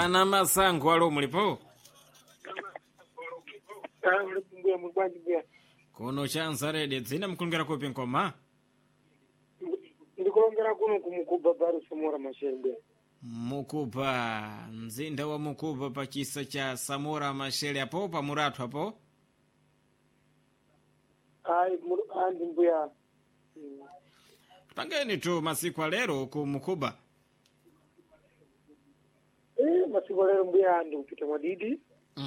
Bwana Masango alo mulipo? Kuno chanzarede dzina mkulungera kupi nkoma? Ndikulongera kuno kumukuba baro Samora Mashele. Mukuba, mzinda wa Mukuba pachisa cha Samora Mashele apo pa Muratu apo? Andi mbuya. Pangeni tu masiku alero ku Mukuba. Masiku alero mbuya andi upita madidi.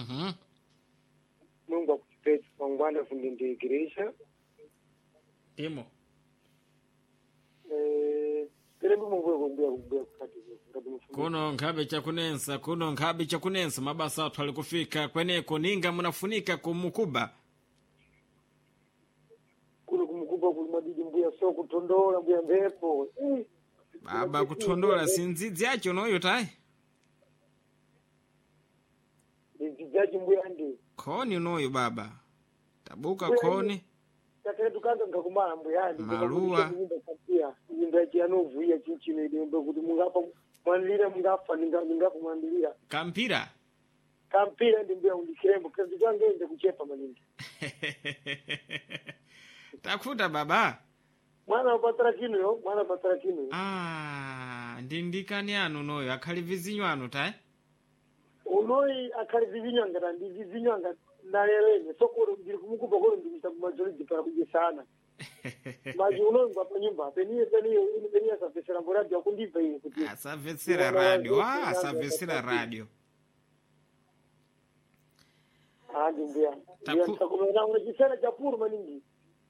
Mungu akupete pangwana fundindi igreja. Imo. Kuno nkhabe chakunensa mabasa athu ali kufika kweneko ninga munafunika kumukuba. Kuno kumukuba kuli madidi mbuya so kutondola mbuya mbepo. Baba kutondola sinzidzi yacho noyo tai. Nzijaji mbuya ndi. Koni noyo baba. Tabuka koni. Takale tukanga ngakumala mbuyani maluwa nyimba chanovu ya chichino idembe kuti mungapa mwandilira mungafa ningafa mwandilira kampira ndi mbuya undikirembo kazi kwange ende kuchepa maningi takuta baba mwana wapatara kino ndindikani anu noyo akhali vizinyo anu tai unoyi akhali vizinyo anga ndi vizinyo anga nalelene sokoro ndiri kumukupa koro ndikuita kumajoridi para kujisana maji unongo hapa nyumba peniye asafesera mboradi wakundiva hiyo kuti asafesera radio andi mbuya nitakumena unajisera chapuru maningi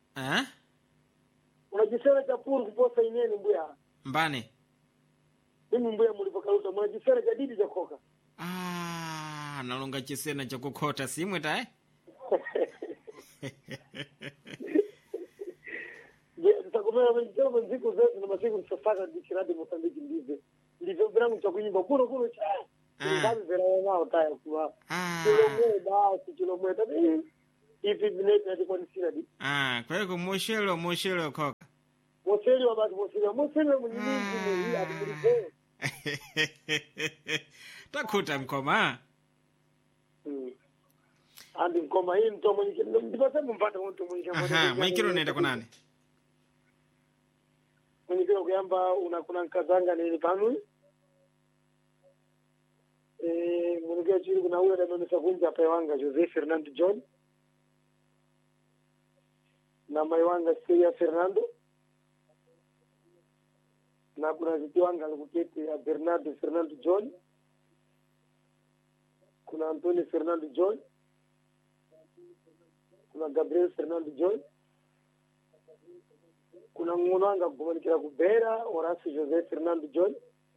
unajisera chapuru kuposa ineni mbuya mbane mimi mbuya mulipokaluta unajisera jadidi jakoka nalonga chisena cha kukhota simwe tae nitakumena mwenjoma nziku zetu na masiku nisafaka dikiradi Mosambiki ndivyo brangu cha kunyimba kuno cha ngazi zera nao tae kuwa kilomweda hivi vinete hadi kwa nisira di kwa hiyo moshelo koka moshelo mwenyewe hadi takuta mkoma andi mkoma hii mtu mwenye ndipata mpata mtu mwenye mwikiro nenda kunani mwenye kiro kuyamba unakuna nkazanga nini panu mwenye kiro chiri kuna uwe danonisa kunja hapa iwanga Jose Fernando John na maiwanga Sia Fernando na kuna zitiwanga alikuketi ya Bernardo Fernando John kuna Antonio Fernando John kuna Gabriel Fernando John kuna ngunanga kumanikira kubera Horacio Jose Fernando John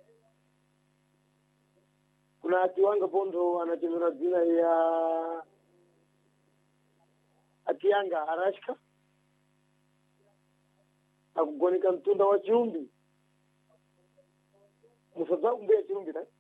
kuna atiwanga bondo anachezera jina ya Atianga Arashka akugonika mtunda wa Chumbi musaza umbe Chumbi na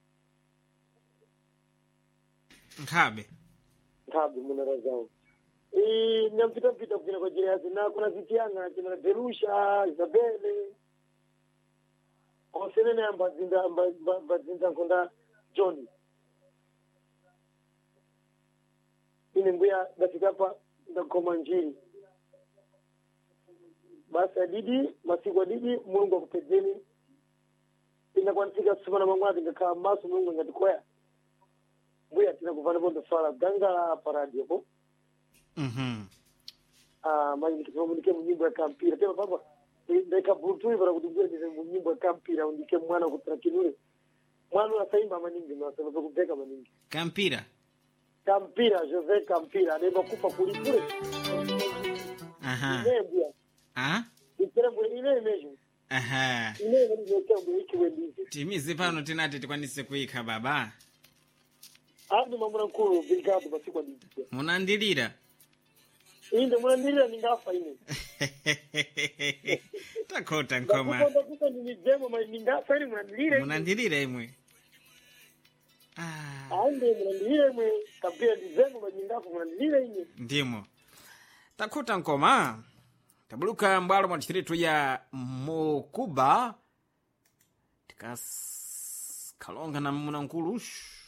Nkabe munara zao nyampita kukina kwa jina na kuna zitianga kina Berusha Isabelle konsenene ambazinda konda John ine mbuya dafikapa ndakoma njiri basi didi masiku didi Mungu akupezeni inakwantika kusumana mangwati ngakaa maso Mungu ngatikwea mbuya tina kufana bondo swala ganga paradio ko manje tukomunike mu nyimbo ya kampira tema baba ndeka butu ibara kutubwe mu nyimbo ya kampira undike mwana kutrakinure mwana asaimba maningi na sababu kubeka maningi kampira Jose Kampira nebo kufa kulikule ile mejo ile ndio ikiwendizi timizi pano tinati tikwanise kuika baba andi mamuna nkuru brigade basi kwa ndidi munandilira inde munandilira ningafa ine takota nkoma kuko ni jemo ningafa ine munandilira imwe ande munandilira imwe Kampira ndizemo ningafa munandilira ine ndimo takuta nkoma tabuluka mbalo mwa distritu ya Mukuba kalonga na muna nkulu